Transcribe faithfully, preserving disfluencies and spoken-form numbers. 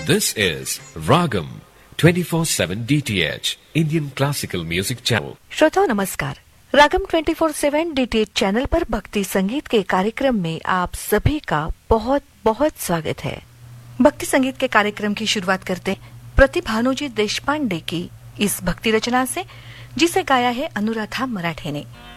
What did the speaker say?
This is Ragam twenty-four seven D T H Indian Classical Music Channel. श्रोताओं नमस्कार। रागम twenty four सेवन D T H channel पर भक्ति संगीत के कार्यक्रम में आप सभी का बहुत बहुत स्वागत है। भक्ति संगीत के कार्यक्रम की शुरुआत करते हैं प्रतिभानुजी देशपांडे की इस भक्ति रचना से, जिसे गाया है अनुराधा मराठे ने।